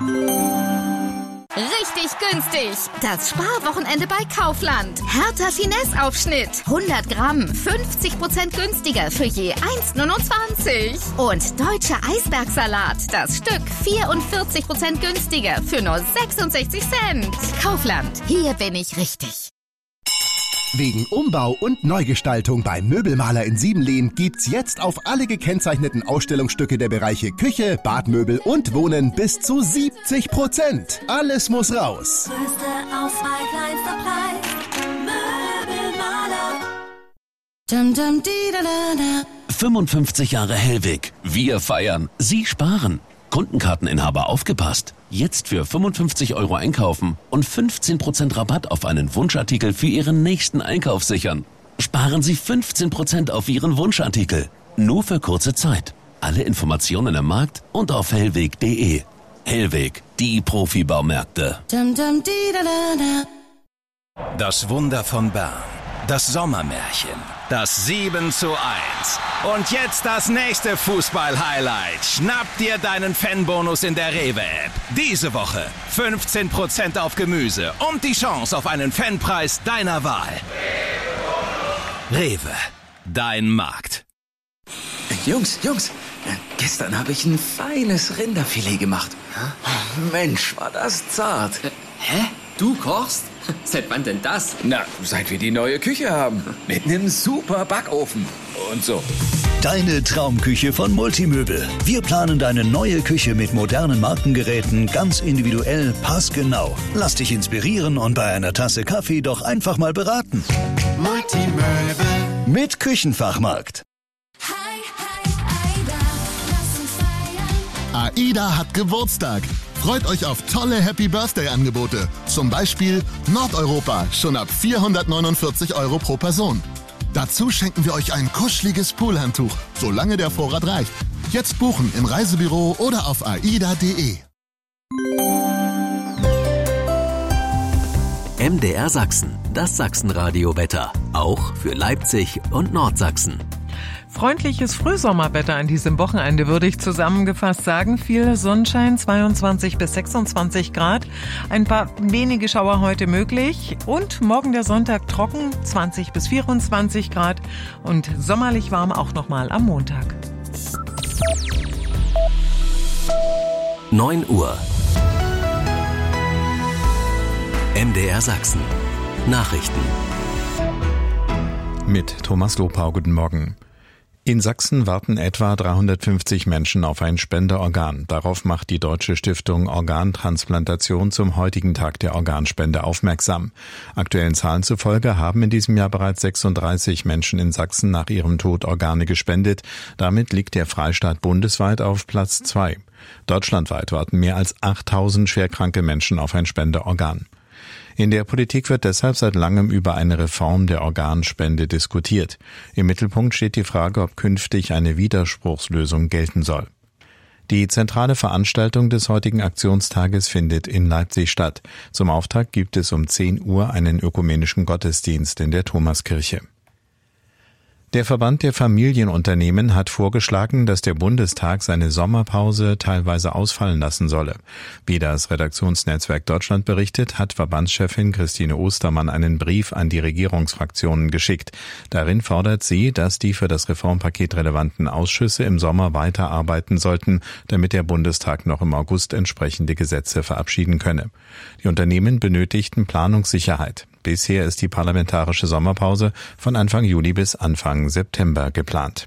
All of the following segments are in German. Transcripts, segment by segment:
Richtig günstig. Das Sparwochenende bei Kaufland. Hertha Finesse-Aufschnitt. 100 Gramm, 50% günstiger für je 1,29. Und deutscher Eisbergsalat. Das Stück 44% günstiger für nur 66 Cent. Kaufland. Hier bin ich richtig. Wegen Umbau und Neugestaltung beim Möbelmaler in Siebenlehn gibt's jetzt auf alle gekennzeichneten Ausstellungsstücke der Bereiche Küche, Badmöbel und Wohnen bis zu 70%. Alles muss raus. Größte Auswahl, kleinster Preis. Möbelmaler. 55 Jahre Hellweg. Wir feiern. Sie sparen. Kundenkarteninhaber aufgepasst. Jetzt für 55 € einkaufen und 15% Rabatt auf einen Wunschartikel für Ihren nächsten Einkauf sichern. Sparen Sie 15% auf Ihren Wunschartikel. Nur für kurze Zeit. Alle Informationen im Markt und auf hellweg.de. Hellweg, die Profibaumärkte. Das Wunder von Bern. Das Sommermärchen. Das 7:1. Und jetzt das nächste Fußball-Highlight. Schnapp dir deinen Fanbonus in der Rewe-App. Diese Woche 15% auf Gemüse und die Chance auf einen Fanpreis deiner Wahl. Rewe, dein Markt. Jungs, gestern habe ich ein feines Rinderfilet gemacht. Mensch, war das zart. Hä? Du kochst? Seit wann denn das? Na, seit wir die neue Küche haben. Mit einem super Backofen und so. Deine Traumküche von Multimöbel. Wir planen deine neue Küche mit modernen Markengeräten ganz individuell, passgenau. Lass dich inspirieren und bei einer Tasse Kaffee doch einfach mal beraten. Multimöbel. Mit Küchenfachmarkt. AIDA hat Geburtstag. Freut euch auf tolle Happy-Birthday-Angebote. Zum Beispiel Nordeuropa, schon ab 449 € pro Person. Dazu schenken wir euch ein kuscheliges Poolhandtuch, solange der Vorrat reicht. Jetzt buchen im Reisebüro oder auf aida.de. MDR Sachsen, das Sachsenradio-Wetter. Auch für Leipzig und Nordsachsen. Freundliches Frühsommerwetter an diesem Wochenende würde ich zusammengefasst sagen. Viel Sonnenschein, 22 bis 26 Grad. Ein paar wenige Schauer heute möglich. Und morgen der Sonntag trocken, 20 bis 24 Grad. Und sommerlich warm auch nochmal am Montag. 9 Uhr. MDR Sachsen. Nachrichten. Mit Thomas Lopau, guten Morgen. In Sachsen warten etwa 350 Menschen auf ein Spenderorgan. Darauf macht die Deutsche Stiftung Organtransplantation zum heutigen Tag der Organspende aufmerksam. Aktuellen Zahlen zufolge haben in diesem Jahr bereits 36 Menschen in Sachsen nach ihrem Tod Organe gespendet. Damit liegt der Freistaat bundesweit auf Platz 2. Deutschlandweit warten mehr als 8000 schwerkranke Menschen auf ein Spenderorgan. In der Politik wird deshalb seit langem über eine Reform der Organspende diskutiert. Im Mittelpunkt steht die Frage, ob künftig eine Widerspruchslösung gelten soll. Die zentrale Veranstaltung des heutigen Aktionstages findet in Leipzig statt. Zum Auftakt gibt es um 10 Uhr einen ökumenischen Gottesdienst in der Thomaskirche. Der Verband der Familienunternehmen hat vorgeschlagen, dass der Bundestag seine Sommerpause teilweise ausfallen lassen solle. Wie das Redaktionsnetzwerk Deutschland berichtet, hat Verbandschefin Christine Ostermann einen Brief an die Regierungsfraktionen geschickt. Darin fordert sie, dass die für das Reformpaket relevanten Ausschüsse im Sommer weiterarbeiten sollten, damit der Bundestag noch im August entsprechende Gesetze verabschieden könne. Die Unternehmen benötigten Planungssicherheit. Bisher ist die parlamentarische Sommerpause von Anfang Juli bis Anfang September geplant.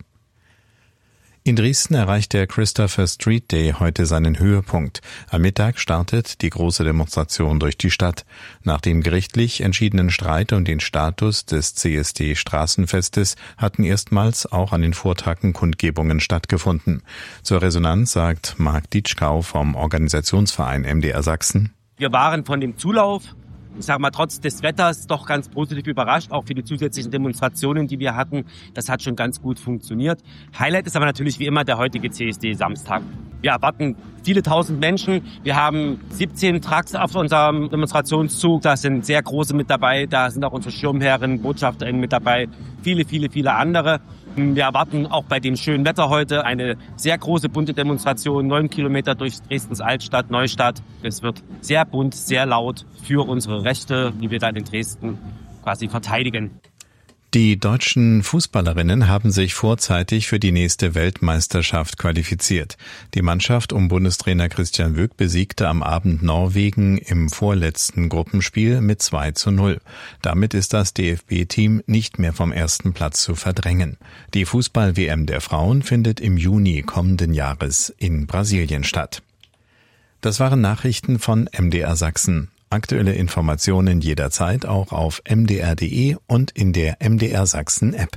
In Dresden erreicht der Christopher Street Day heute seinen Höhepunkt. Am Mittag startet die große Demonstration durch die Stadt. Nach dem gerichtlich entschiedenen Streit um den Status des CSD-Straßenfestes hatten erstmals auch an den Vortagen Kundgebungen stattgefunden. Zur Resonanz sagt Marc Ditschkau vom Organisationsverein MDR Sachsen: Wir waren von dem Zulauf, ich sag mal, trotz des Wetters doch ganz positiv überrascht, auch für die zusätzlichen Demonstrationen, die wir hatten. Das hat schon ganz gut funktioniert. Highlight ist aber natürlich wie immer der heutige CSD-Samstag. Wir erwarten viele tausend Menschen. Wir haben 17 Trucks auf unserem Demonstrationszug. Da sind sehr große mit dabei. Da sind auch unsere Schirmherren, Botschafterinnen mit dabei. Viele andere. Wir erwarten auch bei dem schönen Wetter heute eine sehr große, bunte Demonstration, 9 Kilometer durch Dresdens Altstadt, Neustadt. Es wird sehr bunt, sehr laut für unsere Rechte, die wir dann in Dresden quasi verteidigen. Die deutschen Fußballerinnen haben sich vorzeitig für die nächste Weltmeisterschaft qualifiziert. Die Mannschaft um Bundestrainer Christian Wöck besiegte am Abend Norwegen im vorletzten Gruppenspiel mit 2:0. Damit ist das DFB-Team nicht mehr vom ersten Platz zu verdrängen. Die Fußball-WM der Frauen findet im Juni kommenden Jahres in Brasilien statt. Das waren Nachrichten von MDR Sachsen. Aktuelle Informationen jederzeit auch auf mdr.de und in der MDR Sachsen App.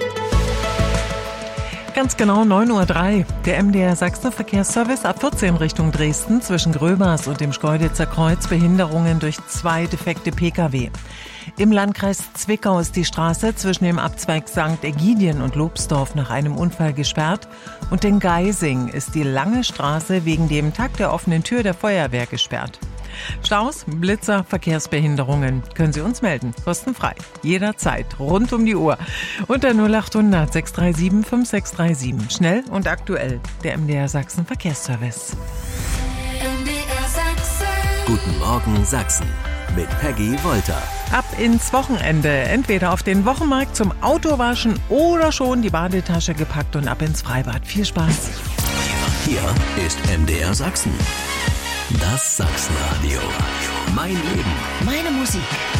Ganz genau 9:03 Uhr. Der MDR Sachsen Verkehrsservice ab 14 Richtung Dresden zwischen Gröbers und dem Schkeuditzer Kreuz Behinderungen durch 2 defekte Pkw. Im Landkreis Zwickau ist die Straße zwischen dem Abzweig St. Ägidien und Lobsdorf nach einem Unfall gesperrt und in Geising ist die lange Straße wegen dem Tag der offenen Tür der Feuerwehr gesperrt. Staus, Blitzer, Verkehrsbehinderungen. Können Sie uns melden. Kostenfrei. Jederzeit. Rund um die Uhr. Unter 0800 637 5637. Schnell und aktuell. Der MDR Sachsen Verkehrsservice. MDR Sachsen. Guten Morgen Sachsen. Mit Peggy Wolter. Ab ins Wochenende. Entweder auf den Wochenmarkt zum Autowaschen oder schon die Badetasche gepackt und ab ins Freibad. Viel Spaß. Hier ist MDR Sachsen. Das Sachsenradio. Mein Leben. Meine Musik.